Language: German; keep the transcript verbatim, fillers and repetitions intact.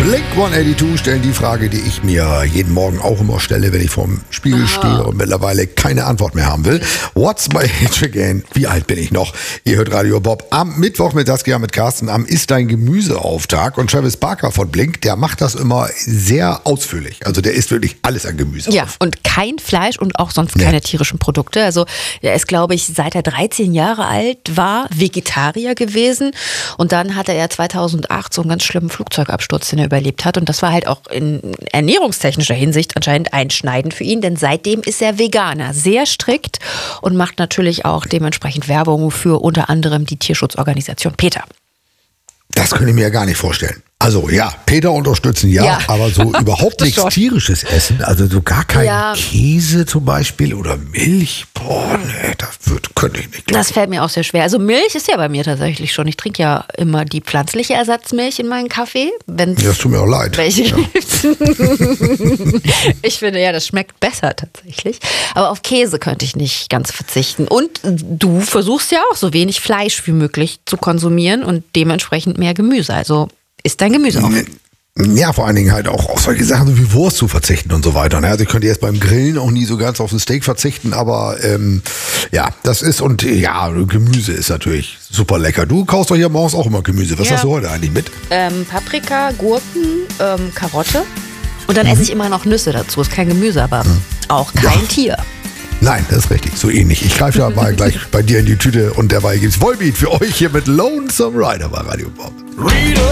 Blink hundertzweiundachtzig stellen die Frage, die ich mir jeden Morgen auch immer stelle, wenn ich vorm Spiegel Ah. stehe und mittlerweile keine Antwort mehr haben will. What's my age again? Wie alt bin ich noch? Ihr hört Radio Bob. Am Mittwoch mit Saskia, mit Carsten, am Ist dein Gemüseauftag. Und Travis Barker von Blink, der macht das immer sehr ausführlich. Also der isst wirklich alles an Gemüse Ja, auf. und kein Fleisch und auch sonst Nee. keine tierischen Produkte. Also er ist, glaube ich, seit er dreizehn Jahre alt war, Vegetarier gewesen. Und dann hatte er zweitausendacht so einen ganz schlimmen Flugzeugabsturz, den er überlebt hat. Und das war halt auch in ernährungstechnischer Hinsicht anscheinend einschneidend für ihn. Denn seitdem ist er Veganer, sehr strikt und macht natürlich auch dementsprechend Werbung für unter anderem die Tierschutzorganisation PETA. Das könnte ich mir ja gar nicht vorstellen. Also ja, Peter unterstützen, ja, Ja. aber so überhaupt Das nichts schon. tierisches essen, also so gar kein Ja. Käse zum Beispiel oder Milch, boah, nee, das wird, könnte ich nicht. Das fällt mir auch sehr schwer. Also Milch ist ja bei mir tatsächlich schon. Ich trinke ja immer die pflanzliche Ersatzmilch in meinen Kaffee. Wenn's Ja, das tut mir auch leid. welche Ja. gibt. Ich finde ja, das schmeckt besser tatsächlich. Aber auf Käse könnte ich nicht ganz verzichten. Und du versuchst ja auch so wenig Fleisch wie möglich zu konsumieren und dementsprechend mehr Gemüse. Also ist dein Gemüse auch. Ja, vor allen Dingen halt auch auf solche Sachen so wie Wurst zu verzichten und so weiter. ne? Also ich könnte jetzt beim Grillen auch nie so ganz auf ein Steak verzichten, aber ähm, ja, das ist und ja, Gemüse ist natürlich super lecker. Du kaufst doch hier morgens auch immer Gemüse. Was Ja. hast du heute eigentlich mit? Ähm, Paprika, Gurken, ähm, Karotte. Und dann Mhm. esse ich immer noch Nüsse dazu. Ist kein Gemüse, aber auch kein Tier. Nein, das ist richtig, so ähnlich. Ich greife da mal gleich bei dir in die Tüte und dabei gibt's Volbeat für euch hier mit Lonesome Rider bei Radio Bob.